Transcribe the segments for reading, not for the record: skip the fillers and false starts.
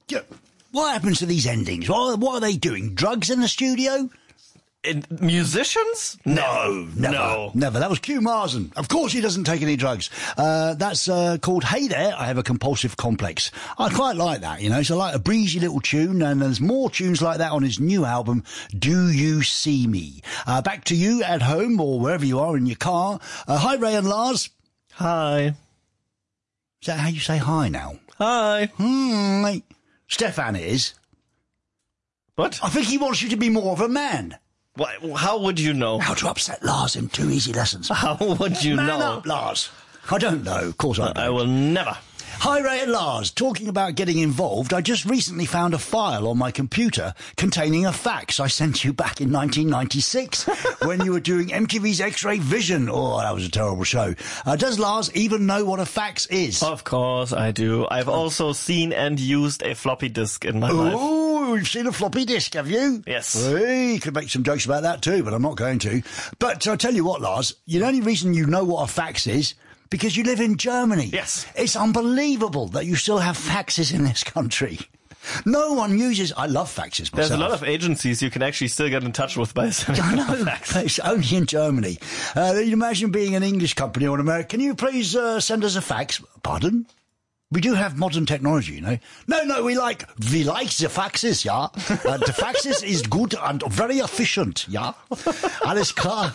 What happens to these endings? What are they doing? Drugs in the studio? Musicians? No, never. That was Q Marzen. Of course he doesn't take any drugs. That's called Hey There, I Have a Compulsive Complex. I quite like that, you know. It's like a breezy little tune, and there's more tunes like that on his new album, Do You See Me? Back to you at home or wherever you are in your car. Hi, Ray and Lars. Hi. Is that how you say hi now? Hi. Mate. Stefan is. What? I think he wants you to be more of a man. How would you know? How to upset Lars in 2 easy lessons. How would you know? Man up, Lars. I don't know. Of course I don't. I will never. Hi, Ray and Lars. Talking about getting involved, I just recently found a file on my computer containing a fax I sent you back in 1996 when you were doing MTV's X-Ray Vision. Oh, that was a terrible show. Does Lars even know what a fax is? Of course I do. I've also seen and used a floppy disk in my life. Oh, you've seen a floppy disk, have you? Yes. Hey, you could make some jokes about that too, but I'm not going to. But I'll tell you what, Lars, the only reason you know what a fax is because you live in Germany. Yes. It's unbelievable that you still have faxes in this country. No one uses... I love faxes myself. There's a lot of agencies you can actually still get in touch with by sending I know, a fax. it's only in Germany. You imagine being an English company or an American. Can you please send us a fax? Pardon? We do have modern technology, you know. No, we like the faxes, yeah. The faxes is good and very efficient, yeah. Alles klar.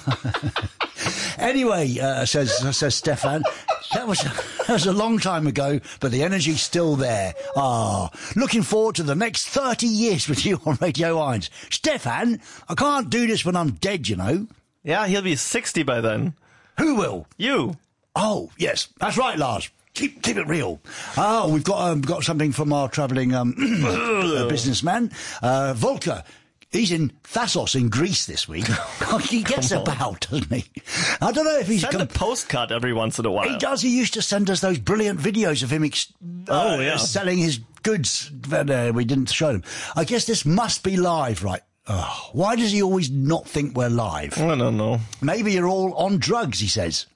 Anyway, says Stefan, that was a long time ago, but the energy's still there. Looking forward to the next 30 years with you on Radio 1. Stefan, I can't do this when I'm dead, you know. Yeah, he'll be 60 by then. Who will? You. Oh, yes, that's right, Lars. Keep it real. We've got something from our travelling businessman, Volker. He's in Thassos in Greece this week. He gets about, doesn't he? I don't know if he's... Send a postcard every once in a while. He does. He used to send us those brilliant videos of him selling his goods. But, we didn't show them. I guess this must be live, right? Why does he always not think we're live? I don't know. Maybe you're all on drugs, he says.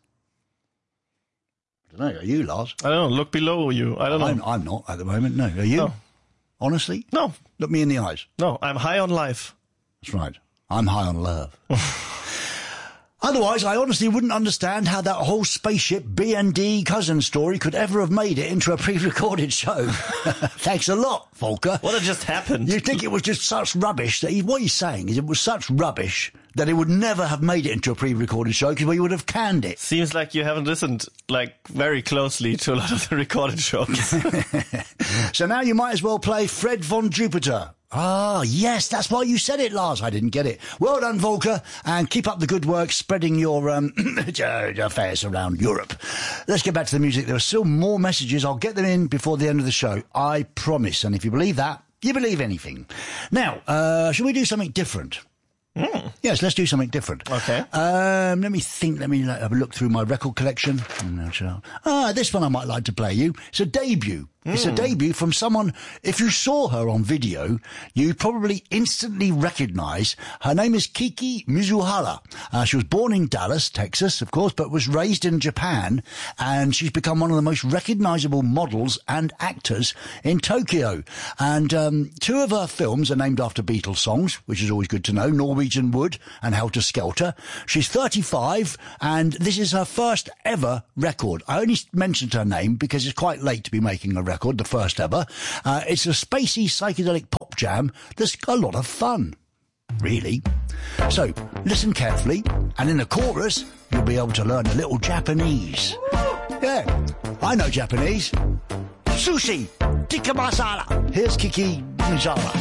I don't know. Are you, Lars? I don't know. Look below you. I don't know. I'm not at the moment. No. Are you? No. Honestly? No. Look me in the eyes. No, I'm high on life. That's right. I'm high on love. Otherwise, I honestly wouldn't understand how that whole spaceship BND cousin story could ever have made it into a pre-recorded show. Thanks a lot, Volker. What had just happened? You'd think it was just such rubbish that what he's saying is it was such rubbish that it would never have made it into a pre-recorded show because we would have canned it. Seems like you haven't listened very closely to a lot of the recorded shows. So now you might as well play Fred von Jupiter. Yes, that's why you said it, Lars. I didn't get it. Well done, Volker, and keep up the good work spreading your affairs around Europe. Let's get back to the music. There are still more messages. I'll get them in before the end of the show. I promise. And if you believe that, you believe anything. Now, shall we do something different? Yes, let's do something different. Okay. Let me think. Let me have a look through my record collection. This one I might like to play you. It's a debut. It's a debut from someone, if you saw her on video, you probably instantly recognize. Her name is Kiki Mizuhara. She was born in Dallas, Texas, of course, but was raised in Japan, and she's become one of the most recognizable models and actors in Tokyo. And 2 of her films are named after Beatles songs, which is always good to know, Norwegian Wood and Helter Skelter. She's 35, and this is her first ever record. I only mentioned her name because it's quite late to be making a record, the first ever. It's a spacey psychedelic pop jam that's a lot of fun, really. So listen carefully, and in the chorus you'll be able to learn a little Japanese. Yeah, I know Japanese. Sushi tikka masala. Here's Kiki Mizuhara.